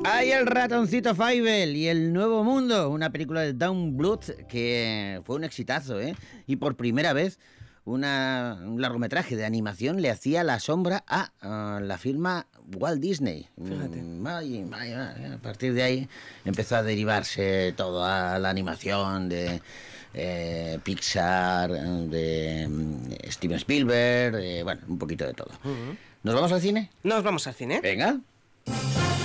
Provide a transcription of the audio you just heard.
Hay el ratoncito Fievel y el Nuevo Mundo, una película de Don Bluth que fue un exitazo, ¿eh? Y por primera vez un largometraje de animación le hacía la sombra a la firma Walt Disney. Fíjate. A partir de ahí empezó a derivarse todo a la animación de Pixar, de Steven Spielberg, bueno, un poquito de todo. ¿Nos vamos al cine? Nos vamos al cine. Venga.